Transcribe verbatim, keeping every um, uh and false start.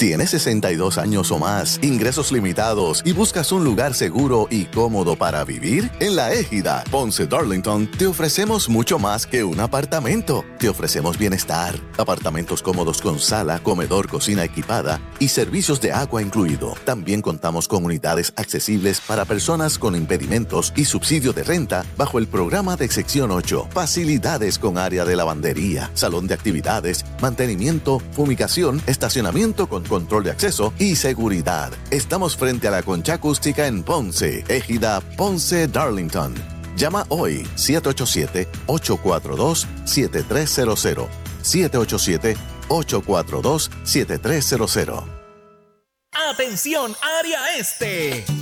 ¿Tienes sesenta y dos años o más, ingresos limitados y buscas un lugar seguro y cómodo para vivir? En La Égida, Ponce Darlington, te ofrecemos mucho más que un apartamento. Te ofrecemos bienestar, apartamentos cómodos con sala, comedor, cocina equipada y servicios de agua incluido. También contamos con unidades accesibles para personas con impedimentos y subsidio de renta bajo el programa de sección ocho. Facilidades con área de lavandería, salón de actividades, mantenimiento, fumigación, estacionamiento con control de acceso y seguridad. Estamos frente a la Concha Acústica en Ponce, Égida, Ponce, Darlington. Llama hoy siete ocho siete, ocho cuatro dos, siete tres cero cero. siete ocho siete, ocho cuatro dos, siete tres cero cero. ¡Atención, área este!